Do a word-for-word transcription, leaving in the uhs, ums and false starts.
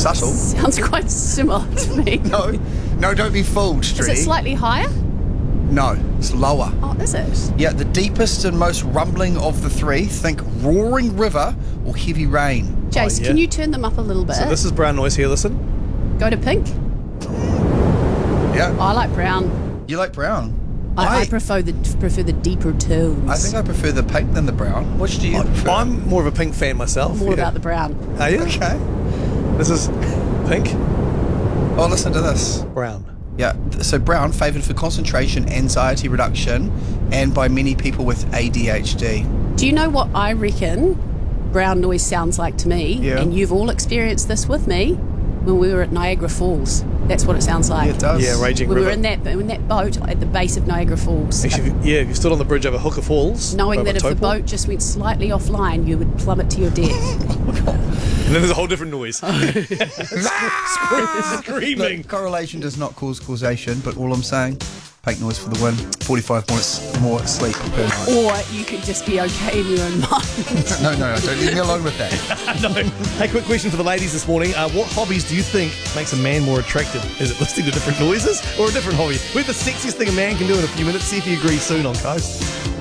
subtle. Sounds quite similar to me. No, no, don't be fooled, Is Stree. it slightly higher? No, it's lower. Oh, is it? Yeah, the deepest and most rumbling of the three. Think roaring river or heavy rain. Jace, yeah. can you turn them up a little bit? So this is brown noise here, listen. Go to pink. Yeah, I like brown. you like brown. I, I prefer the prefer the deeper tones. I think I prefer the pink than the brown. Which do you prefer? I'm more of a pink fan myself. more yeah. about the brown. Are you? Okay. This is pink, Oh, listen to this. brown. Yeah, th- so brown favoured for concentration, anxiety reduction, and by many people with A D H D. Do you know what I reckon brown noise sounds like to me? Yeah. And you've all experienced this with me when we were at Niagara Falls. That's what it sounds like. Yeah, it does. Yeah, raging We river. were in that in that boat at the base of Niagara Falls. Actually, if you- yeah, if you stood on the bridge over Hooker Falls, knowing over that if the Taupo, boat just went slightly offline, you would plummet to your death. and then there's a whole different noise. Screaming. Look, correlation does not cause causation, but all I'm saying, pink noise for the win. forty-five minutes more sleep per night. Or you could just be okay in your own mind. No, no, no, don't leave me alone with that. No. Hey, quick question for the ladies this morning. Uh, what hobbies do you think makes a man more attractive? Is it listening to different noises or a different hobby? We have the sexiest thing a man can do in a few minutes. See if you agree soon on Coast.